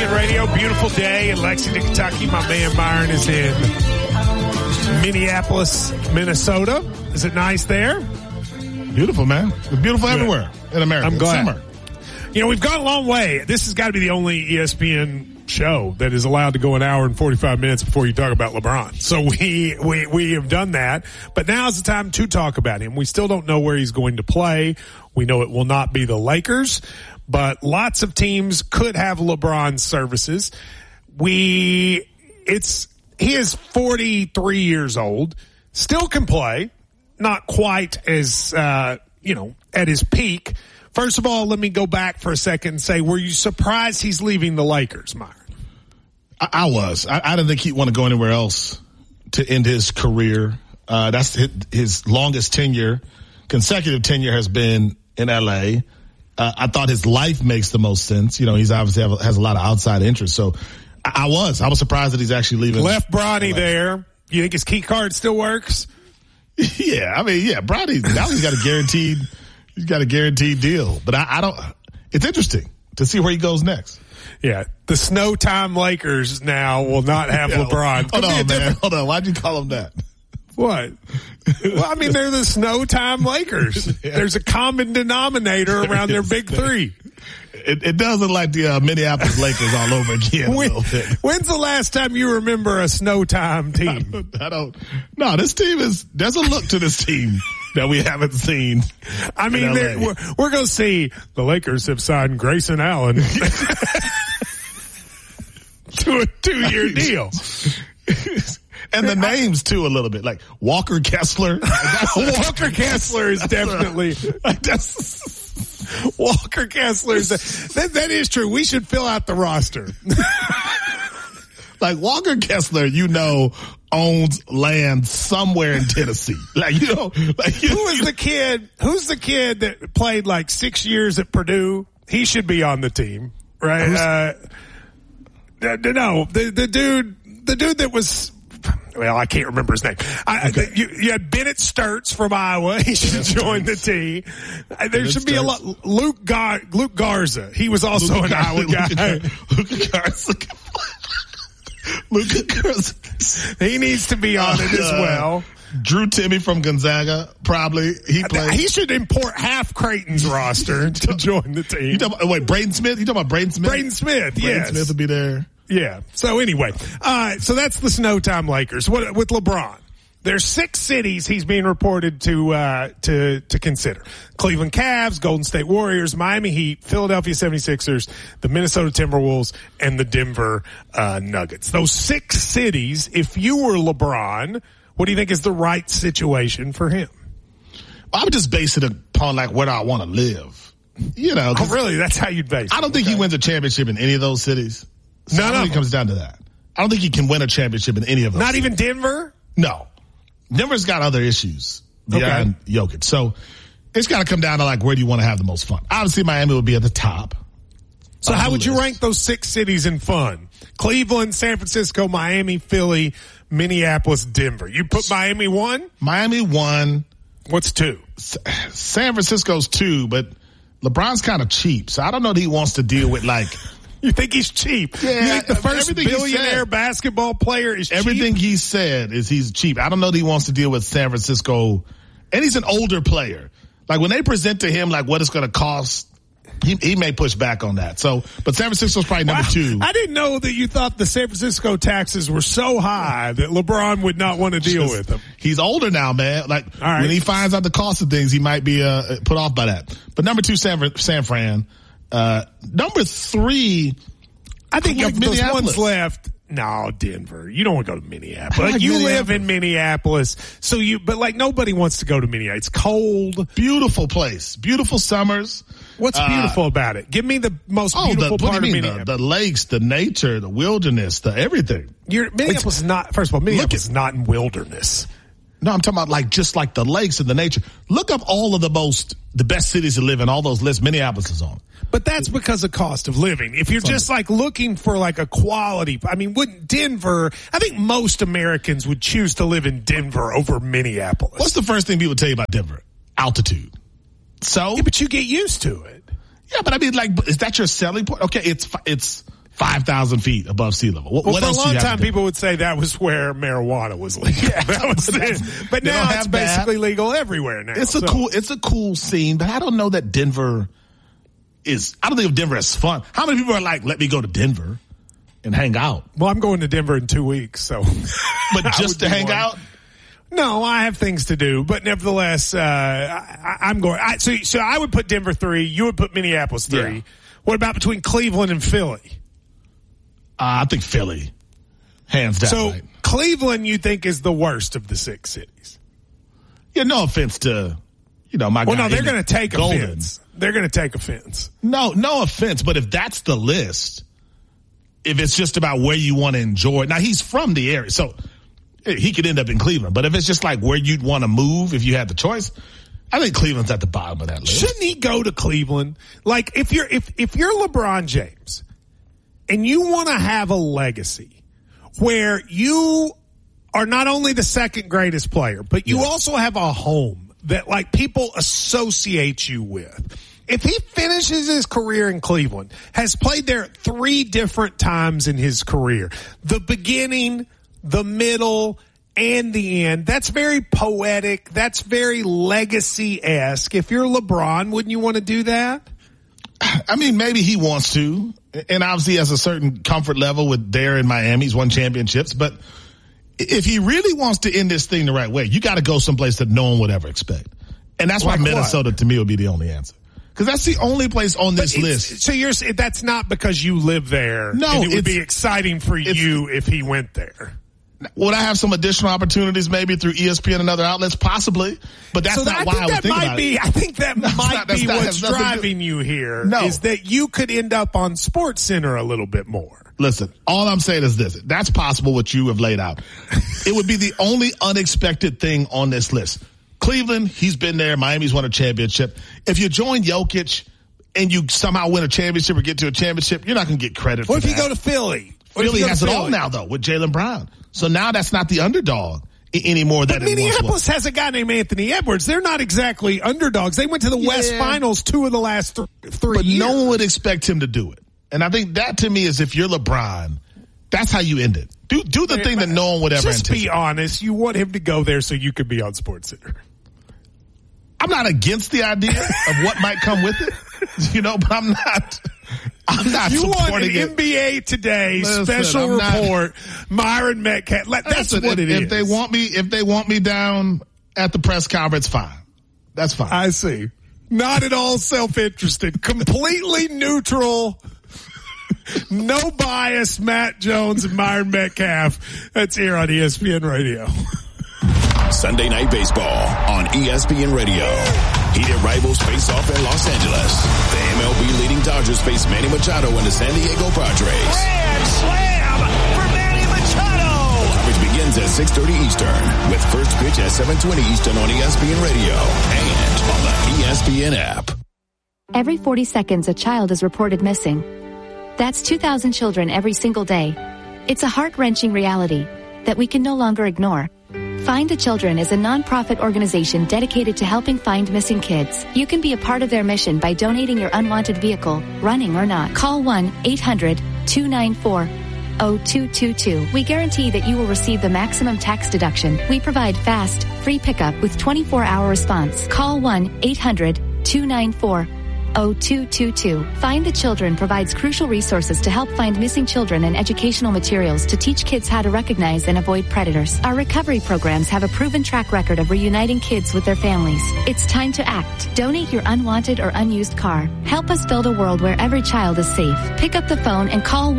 ESPN Radio. Beautiful day in Lexington, Kentucky. My man Byron is in Minneapolis, Minnesota. Is it nice there? Beautiful, man. It's beautiful everywhere in America. I'm glad. Summer. You know, we've gone a long way. This has got to be the only ESPN show that is allowed to go an hour and 45 minutes before you talk about LeBron. So we have done that, but now's the time to talk about him. We still don't know where he's going to play. We know it will not be the Lakers, but lots of teams could have LeBron's services. He is 43 years old, still can play, not quite as, at his peak. First of all, let me go back for a second and say, were you surprised he's leaving the Lakers, Myron? I was. I didn't think he'd want to go anywhere else to end his career. That's his longest consecutive tenure has been in L.A. I thought his life makes the most sense. You know, he's obviously has a lot of outside interest. So I was surprised that he's actually leaving. Left Bronny there. You think his key card still works? Yeah. I mean, yeah, Bronny, now he's got a guaranteed deal. But I don't, it's interesting to see where he goes next. Yeah. The Snow Time Lakers now will not have LeBron. Hold on. Why'd you call them that? What? Well, I mean, they're the Snow Time Lakers. Yeah. There's a common denominator around their big three. It does look like the Minneapolis Lakers all over again. When's the last time you remember a Snow Time team? I don't. No, this team there's a look to this team that we haven't seen. I mean, we're going to see the Lakers have signed Grayson Allen to a 2-year deal. And the names too, a little bit like Walker Kessler. Walker Kessler is definitely Walker Kessler. That is true. We should fill out the roster. Like Walker Kessler, owns land somewhere in Tennessee. Who's the kid? Who's the kid that played like 6 years at Purdue? He should be on the team, right? No, the dude that was. Well, I can't remember his name. Okay. You had Bennett Sturts from Iowa. He should join the team. There should be a lot. Luke Garza. He was also an Iowa guy. Luke Garza. He needs to be on it as well. Drew Timme from Gonzaga, probably. He should import half Creighton's roster to join the team. Braden Smith? You talking about Braden Smith? Braden Smith, yes. Braden Smith will be there. Yeah. So anyway, so that's the Snow Time Lakers. With LeBron, there's 6 cities he's being reported to consider: Cleveland Cavs, Golden State Warriors, Miami Heat, Philadelphia 76ers, the Minnesota Timberwolves, and the Denver Nuggets. Those 6 cities. If you were LeBron, what do you think is the right situation for him? I would just base it upon where I want to live. Oh, really? That's how you'd base it? I don't think he wins a championship in any of those cities. So I don't think it comes down to that. I don't think he can win a championship in any of those. Not even Denver? No. Denver's got other issues beyond Jokic. So it's got to come down to where do you want to have the most fun? Obviously Miami would be at the top. So how would you rank those 6 cities in fun? Cleveland, San Francisco, Miami, Philly, Minneapolis, Denver. You put Miami 1? Miami 1. What's 2? San Francisco's 2, but LeBron's kind of cheap. So I don't know that he wants to deal with You think he's cheap? Yeah. You think the first billionaire basketball player is cheap? Everything he said is he's cheap. I don't know that he wants to deal with San Francisco. And he's an older player. When they present to him what it's going to cost, he may push back on that. So, but San Francisco's probably number 2. I didn't know that you thought the San Francisco taxes were so high that LeBron would not want to deal with them. He's older now, man. When he finds out the cost of things, he might be put off by that. But number 2, San Fran. Number 3, I think if those ones left. No, Denver. You don't want to go to Minneapolis. You live in Minneapolis, but nobody wants to go to Minneapolis. It's cold. Beautiful place. Beautiful summers. What's beautiful about it? Give me the most beautiful part of Minneapolis. The lakes, the nature, the wilderness, the everything. Minneapolis is not, first of all, Minneapolis is not in wilderness. No, I'm talking about just the lakes and the nature. Look up all of the best cities to live in, all those lists. Minneapolis is on. But that's because of cost of living. If you're just looking for a quality, wouldn't Denver, I think most Americans would choose to live in Denver over Minneapolis. What's the first thing people tell you about Denver? Altitude. So? Yeah, but you get used to it. Yeah, but is that your selling point? Okay, it's 5,000 feet above sea level. What for else a long do you have time, to do? people would say that was where marijuana was legal. That was it. But now it's basically legal everywhere now. It's a cool scene, but I don't know that Denver is. I don't think of Denver as fun. How many people are like, let me go to Denver and hang out? Well, I'm going to Denver in 2 weeks, so. But just to hang out? No, I have things to do, but nevertheless, I'm going. So I would put Denver 3. You would put Minneapolis 3. Yeah. What about between Cleveland and Philly? I think Philly, hands down. So right? Cleveland, you think, is the worst of the 6 cities? Yeah, no offense to, my guy. Well, no, they're going to take offense. They're going to take offense. No offense, but if that's the list, if it's just about where you want to enjoy it. Now, he's from the area, so he could end up in Cleveland. But if it's just like where you'd want to move if you had the choice, I think Cleveland's at the bottom of that list. Shouldn't he go to Cleveland? Like, if you're LeBron James and you want to have a legacy where you are not only the second greatest player, but you also have a home that like people associate you with. If he finishes his career in Cleveland, has played there 3 different times in his career, the beginning, the middle, and the end, that's very poetic. That's very legacy-esque. If you're LeBron, wouldn't you want to do that? I mean, maybe he wants to, and obviously has a certain comfort level with there in Miami. He's won championships, but if he really wants to end this thing the right way, you got to go someplace that no one would ever expect. And that's why Minnesota, to me, would be the only answer. Because that's the only place on this list. So that's not because you live there. No, and it would be exciting for you if he went there. Would I have some additional opportunities maybe through ESPN and other outlets? Possibly. But that's not why I would think about it. I think that might be what's driving you here. No. Is that you could end up on SportsCenter a little bit more. Listen, all I'm saying is this. That's possible what you have laid out. It would be the only unexpected thing on this list. Cleveland, he's been there. Miami's won a championship. If you join Jokic and you somehow win a championship or get to a championship, you're not going to get credit for that. What if you go to Philly? Philly has it all now, though, with Jaylen Brown. So now that's not the underdog anymore. That Minneapolis has a guy named Anthony Edwards. They're not exactly underdogs. They went to the West Finals 2 of the last 3 years. But no one would expect him to do it. And I think that, to me, is if you're LeBron, that's how you end it. Do the thing that no one would ever anticipate. Just be honest. You want him to go there so you could be on SportsCenter. I'm not against the idea of what might come with it, but I'm not you supporting want an NBA Today special report, Myron Metcalf. That's what it is. If they want me down at the press conference, fine. That's fine. I see. Not at all self-interested. Completely neutral. No bias. Matt Jones and Myron Metcalf. That's here on ESPN Radio. Sunday Night Baseball on ESPN Radio. Heated rivals face off in Los Angeles. The MLB leading Dodgers face Manny Machado and the San Diego Padres. Grand slam for Manny Machado. Coverage begins at 6:30 Eastern with first pitch at 7:20 Eastern on ESPN Radio and on the ESPN app. Every 40 seconds, a child is reported missing. That's 2,000 children every single day. It's a heart-wrenching reality that we can no longer ignore. Find the Children is a non-profit organization dedicated to helping find missing kids. You can be a part of their mission by donating your unwanted vehicle, running or not. Call 1-800-294-0222. We guarantee that you will receive the maximum tax deduction. We provide fast, free pickup with 24-hour response. Call 1-800-294-0222. Find the Children provides crucial resources to help find missing children and educational materials to teach kids how to recognize and avoid predators. Our recovery programs have a proven track record of reuniting kids with their families. It's time to act. Donate your unwanted or unused car. Help us build a world where every child is safe. Pick up the phone and call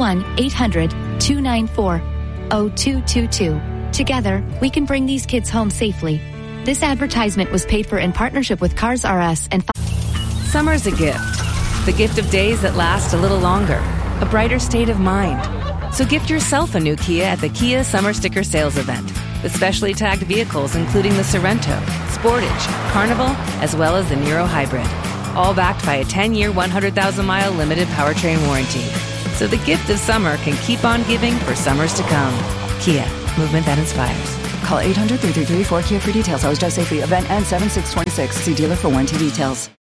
1-800-294-0222. Together, we can bring these kids home safely. This advertisement was paid for in partnership with Cars R Us and Summer's a gift. The gift of days that last a little longer. A brighter state of mind. So gift yourself a new Kia at the Kia Summer Sticker Sales Event. With specially tagged vehicles including the Sorrento, Sportage, Carnival, as well as the Niro Hybrid. All backed by a 10-year, 100,000-mile limited powertrain warranty. So the gift of summer can keep on giving for summers to come. Kia, movement that inspires. Call 800-333-4KIA for details. Always drive safely. Event ends 7/6/26. See dealer for warranty details.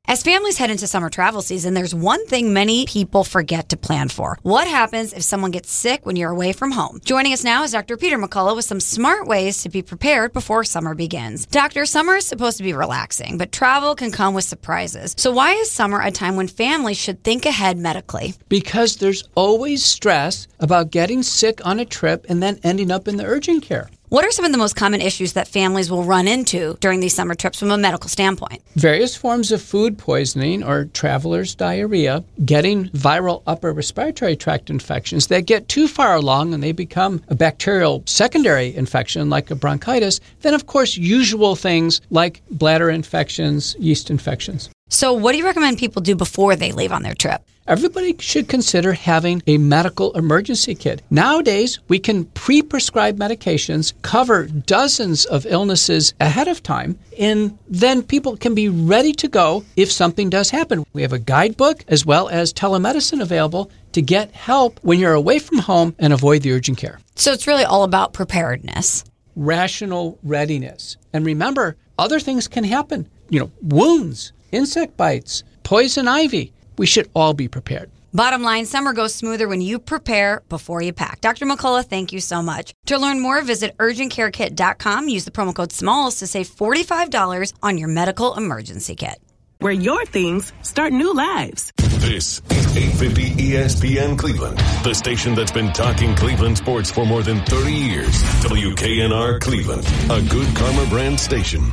As families head into summer travel season, there's one thing many people forget to plan for. What happens if someone gets sick when you're away from home? Joining us now is Dr. Peter McCullough with some smart ways to be prepared before summer begins. Doctor, summer is supposed to be relaxing, but travel can come with surprises. So why is summer a time when families should think ahead medically? Because there's always stress about getting sick on a trip and then ending up in the urgent care. What are some of the most common issues that families will run into during these summer trips from a medical standpoint? Various forms of food poisoning or traveler's diarrhea, getting viral upper respiratory tract infections that get too far along and they become a bacterial secondary infection like a bronchitis. Then, of course, usual things like bladder infections, yeast infections. So what do you recommend people do before they leave on their trip? Everybody should consider having a medical emergency kit. Nowadays, we can pre-prescribe medications, cover dozens of illnesses ahead of time, and then people can be ready to go if something does happen. We have a guidebook as well as telemedicine available to get help when you're away from home and avoid the urgent care. So it's really all about preparedness. Rational readiness. And remember, other things can happen. Wounds, insect bites, poison ivy. We should all be prepared. Bottom line, summer goes smoother when you prepare before you pack. Dr. McCullough, thank you so much. To learn more, visit urgentcarekit.com. Use the promo code SMALLS to save $45 on your medical emergency kit. Where your things start new lives. This is 850 ESPN Cleveland, the station that's been talking Cleveland sports for more than 30 years. WKNR Cleveland, a good karma brand station.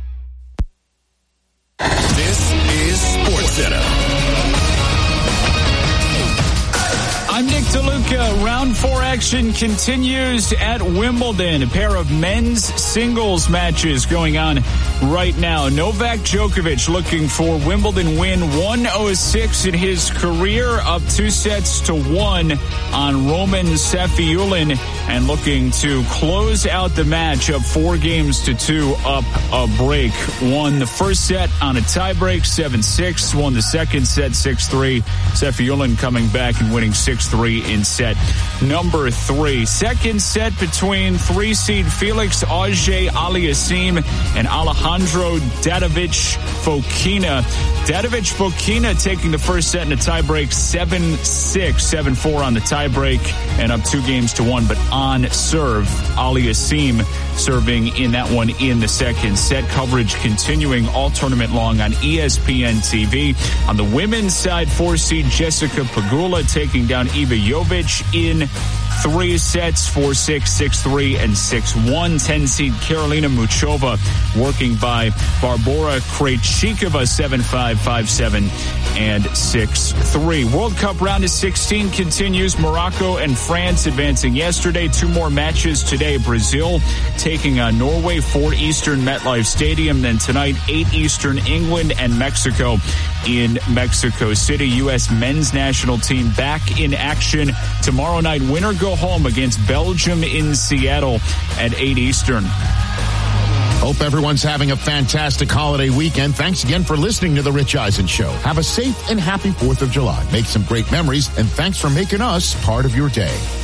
This is SportsCenter. I'm Nick DeLuca. Round 4 action continues at Wimbledon. A pair of men's singles matches going on right now. Novak Djokovic looking for Wimbledon win 106 in his career, up 2-1 on Roman Safiullin, and looking to close out the match up 4-2 up a break. Won the first set on a tiebreak, 7-6. Won the second set, 6-3. Safiullin coming back and winning 6-3 in set number 3. Second set between 3-seed Felix Auger-Aliassime and Alejandro Davidovich Fokina. Davidovich Fokina taking the first set in a tiebreak, 7-6, 7-4 on the tiebreak, and up 2-1, but on serve. Aliassime serving in that one in the second set. Coverage continuing all tournament long on ESPN TV. On the women's side, 4-seed Jessica Pegula taking down Iva Jovic in 3 sets, 4-6, 6-3, and 6-1. 10-seed Karolina Muchova working by Barbora Krejcikova, 7-5, 5-7, and 6-3. World Cup round of 16 continues. Morocco and France advancing yesterday. 2 more matches today. Brazil taking on Norway, 4 Eastern MetLife Stadium. Then tonight, 8 Eastern England and Mexico in Mexico City. U.S. men's national team back in action tomorrow night. Winner go home against Belgium in Seattle at 8 Eastern. Hope everyone's having a fantastic holiday weekend. Thanks again for listening to The Rich Eisen Show. Have a safe and happy 4th of July. Make some great memories, and thanks for making us part of your day.